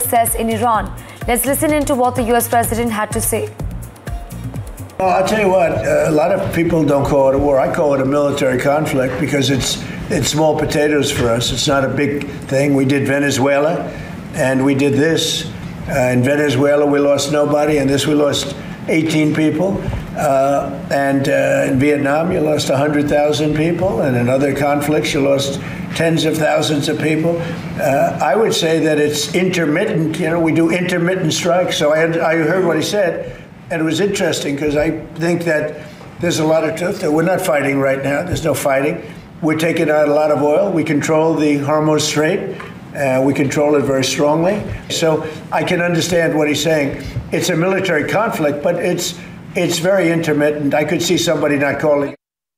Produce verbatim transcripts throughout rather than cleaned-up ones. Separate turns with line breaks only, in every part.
says in Iran. Let's listen into what the U S president had to say.
Well, I'll tell you what, uh, a lot of people don't call it a war. I call it a military conflict because it's it's small potatoes for us. It's not a big thing. We did Venezuela, and we did this. Uh, in Venezuela, we lost nobody, and this we lost eighteen people. Uh, and uh, in Vietnam, you lost one hundred thousand people, and in other conflicts, you lost tens of thousands of people. Uh, I would say that it's intermittent. You know, we do intermittent strikes. So I, had, I heard what he said. And it was interesting because I think that there's a lot of truth there. We're not fighting right now. There's no fighting. We're taking out a lot of oil. We control the Hormuz Strait. Uh, we control it very strongly. So I can understand what he's saying. It's a military conflict, but it's it's very intermittent. I could see somebody not calling.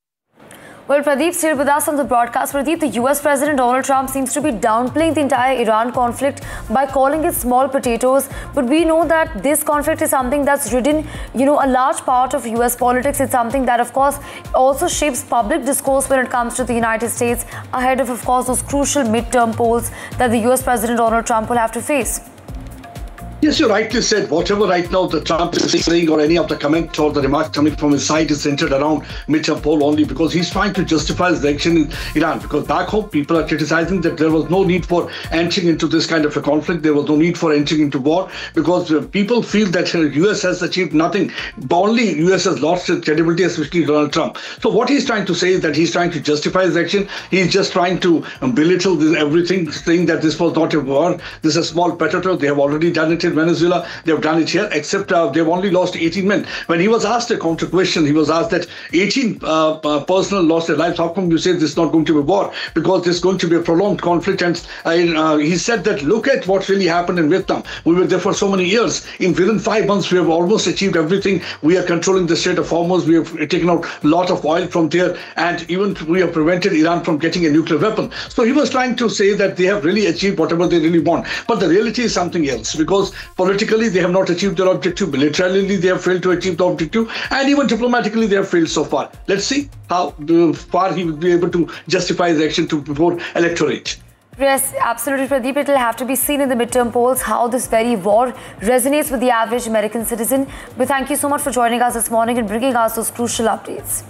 Well, Pradeep, still with us on the broadcast. Pradeep, the U S President Donald Trump seems to be downplaying the entire Iran conflict by calling it small potatoes. But we know that this conflict is something that's ridden, you know, a large part of U S politics. It's something that, of course, also shapes public discourse when it comes to the United States ahead of, of course, those crucial midterm polls that the U S President Donald Trump will have to face.
Yes, you rightly said. Whatever right now the Trump is saying or any of the comment or the remarks coming from his side is centered around midterm poll only because he's trying to justify his action in Iran. Because back home, people are criticizing that there was no need for entering into this kind of a conflict. There was no need for entering into war because people feel that the U S has achieved nothing. Only U S has lost its credibility, especially Donald Trump. So what he's trying to say is that he's trying to justify his action. He's just trying to belittle this, everything, saying that this was not a war. This is a small potato. They have already done it in Venezuela, they've done it here, except uh, they've only lost eighteen men. When he was asked a counter question, he was asked that eighteen uh, uh, personnel lost their lives. How come you say this is not going to be war? Because this is going to be a prolonged conflict. And uh, he said that look at what really happened in Vietnam. We were there for so many years. In within five months, we have almost achieved everything. We are controlling the Strait of Hormuz. We have taken out a lot of oil from there. And even we have prevented Iran from getting a nuclear weapon. So he was trying to say that they have really achieved whatever they really want. But the reality is something else, because politically, they have not achieved their objective. Militarily, they have failed to achieve the objective. And even diplomatically, they have failed so far. Let's see how far he will be able to justify his action to before electorate.
Yes, absolutely, Pradeep. It will have to be seen in the midterm polls how this very war resonates with the average American citizen. But thank you so much for joining us this morning and bringing us those crucial updates.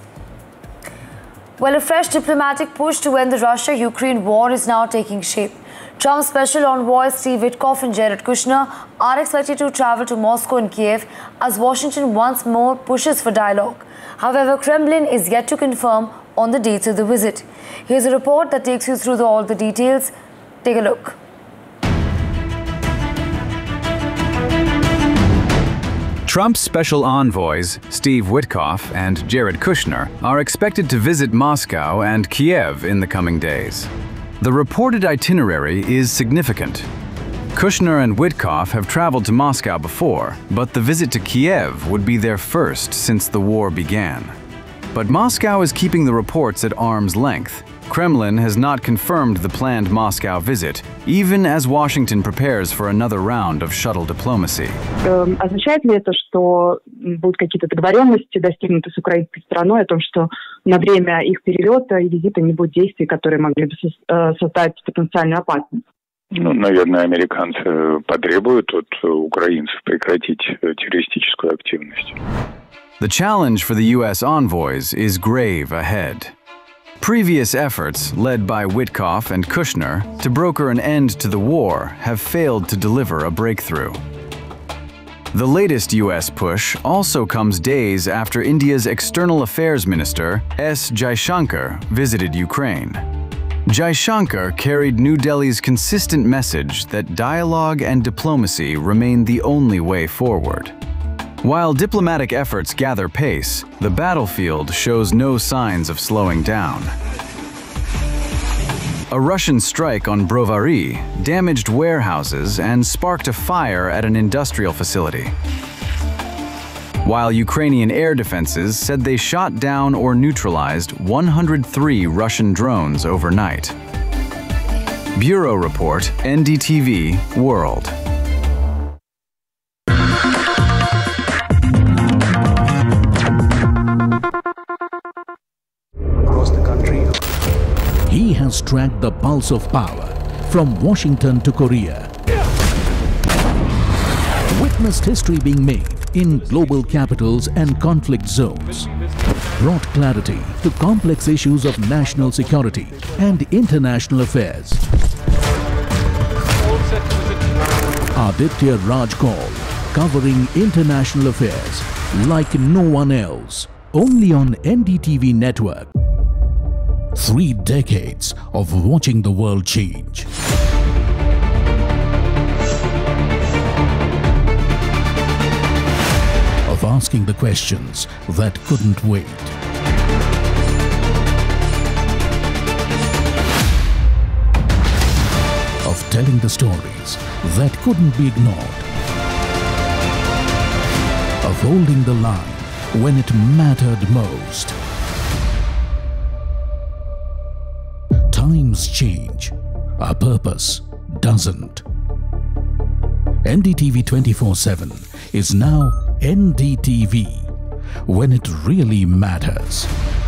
Well, a fresh diplomatic push to end the Russia-Ukraine war is now taking shape. Trump's special envoys Steve Witkoff and Jared Kushner are expected to travel to Moscow and Kiev as Washington once more pushes for dialogue. However, Kremlin is yet to confirm on the dates of the visit. Here's a report that takes you through the, all the details. Take a look.
Trump's special envoys, Steve Witkoff and Jared Kushner, are expected to visit Moscow and Kiev in the coming days. The reported itinerary is significant. Kushner and Witkoff have traveled to Moscow before, but the visit to Kiev would be their first since the war began. But Moscow is keeping the reports at arm's length. Kremlin has not confirmed the planned Moscow visit, even as Washington prepares for another round of shuttle diplomacy.
Означает ли это, что будут какие-то договоренности достигнуты с украинской стороной о том, что на время их перелета и визита не будет действий, которые могли бы создать потенциальную опасность?
Ну, наверное, американцы потребуют от украинцев прекратить террористическую активность.
The challenge for the U S envoys is grave ahead. Previous efforts, led by Witkoff and Kushner, to broker an end to the war have failed to deliver a breakthrough. The latest U S push also comes days after India's External Affairs Minister S. Jaishankar visited Ukraine. Jaishankar carried New Delhi's consistent message that dialogue and diplomacy remain the only way forward. While diplomatic efforts gather pace, the battlefield shows no signs of slowing down. A Russian strike on Brovary damaged warehouses and sparked a fire at an industrial facility, while Ukrainian air defenses said they shot down or neutralized one hundred three Russian drones overnight. Bureau Report, N D T V, World.
He has tracked the pulse of power from Washington to Korea, witnessed history being made in global capitals and conflict zones, brought clarity to complex issues of national security and international affairs. Aditya Raj Kaul, covering international affairs like no one else, only on N D T V network. Three decades of watching the world change. Of asking the questions that couldn't wait. Of telling the stories that couldn't be ignored. Of holding the line when it mattered most. Times change, our purpose doesn't. N D T V twenty-four seven is now N D T V, when it really matters.